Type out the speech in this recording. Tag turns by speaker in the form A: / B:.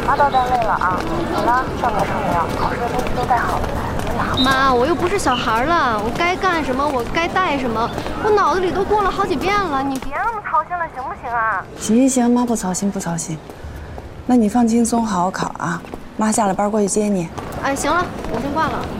A: 妈到单位了啊，好了，上课重要，考试的东西都带好了。
B: 妈，我又不是小孩了，我该干什么，我该带什么，我脑子里都过了好几遍了，你别那么操心了，行不行啊？
C: 行，妈不操心不操心。那你放轻松，好好考啊。妈下了班过去接你。
B: 哎，行了，我先挂了。